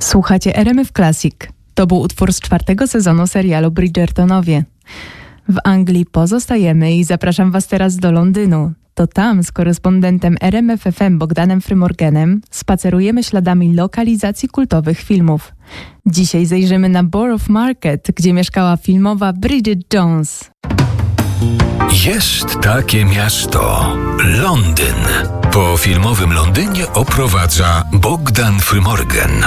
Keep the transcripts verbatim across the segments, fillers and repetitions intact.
Słuchacie R M F Classic. To był utwór z czwartego sezonu serialu Bridgertonowie. W Anglii pozostajemy i zapraszam Was teraz do Londynu. To tam z korespondentem R M F F M Bogdanem Frymorganem spacerujemy śladami lokalizacji kultowych filmów. Dzisiaj zajrzymy na Borough Market, gdzie mieszkała filmowa Bridget Jones. Jest takie miasto – Londyn. Po filmowym Londynie oprowadza Bogdan Frymorgan.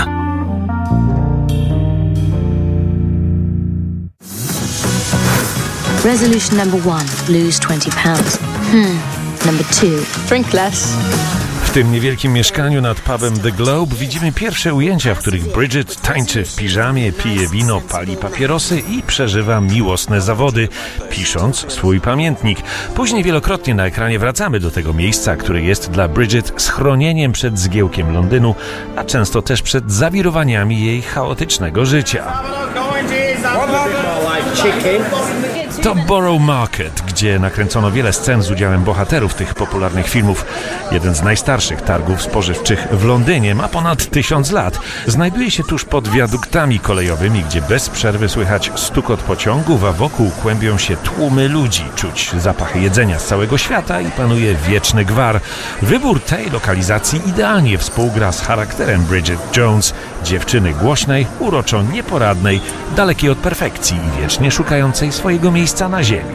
Resolution number one, lose twenty pounds. Hmm. Number two, drink less. W tym niewielkim mieszkaniu nad pubem The Globe widzimy pierwsze ujęcia, w których Bridget tańczy w piżamie, pije wino, pali papierosy i przeżywa miłosne zawody, pisząc swój pamiętnik. Później wielokrotnie na ekranie wracamy do tego miejsca, które jest dla Bridget schronieniem przed zgiełkiem Londynu, a często też przed zawirowaniami jej chaotycznego życia. To Borough Market, gdzie nakręcono wiele scen z udziałem bohaterów tych popularnych filmów. Jeden z najstarszych targów spożywczych w Londynie ma ponad tysiąc lat. Znajduje się tuż pod wiaduktami kolejowymi, gdzie bez przerwy słychać stukot pociągów, a wokół kłębią się tłumy ludzi. Czuć zapachy jedzenia z całego świata i panuje wieczny gwar. Wybór tej lokalizacji idealnie współgra z charakterem Bridget Jones, dziewczyny głośnej, uroczo nieporadnej, dalekiej od perfekcji i wiecznie szukającej swojego miejsca na ziemi.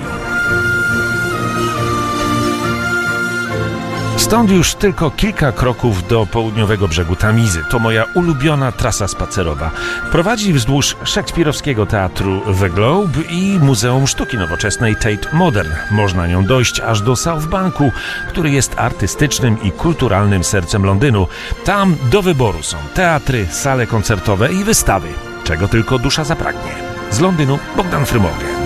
Stąd już tylko kilka kroków do południowego brzegu Tamizy. To moja ulubiona trasa spacerowa. Prowadzi wzdłuż szekspirowskiego teatru The Globe i Muzeum Sztuki Nowoczesnej Tate Modern. Można nią dojść aż do South Banku, który jest artystycznym i kulturalnym sercem Londynu. Tam do wyboru są teatry, sale koncertowe i wystawy. Czego tylko dusza zapragnie. Z Londynu Bogdan Frymorgan.